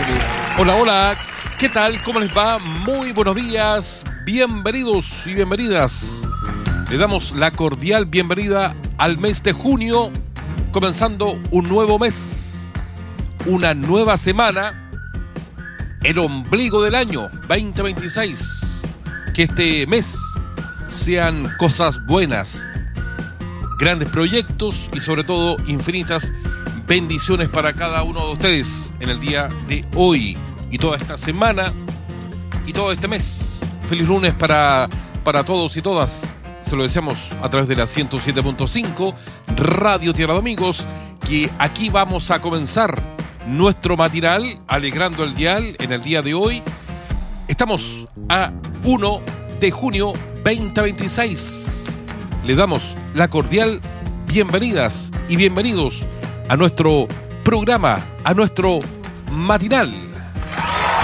Hola, hola, ¿qué tal? ¿Cómo les va? Muy buenos días, bienvenidos y bienvenidas. Le damos la cordial bienvenida al mes de junio, comenzando un nuevo mes, una nueva semana, el ombligo del año 2026. Que este mes sean cosas buenas, grandes proyectos y sobre todo infinitas bendiciones para cada uno de ustedes en el día de hoy y toda esta semana y todo este mes. Feliz lunes para todos y todas. Se lo deseamos a través de la 107.5 Radio Tierra de Amigos, que aquí vamos a comenzar nuestro matinal alegrando el dial en el día de hoy. Estamos a 1 de junio 2026. Le damos la cordial bienvenidas y bienvenidos a nuestro programa, a nuestro matinal.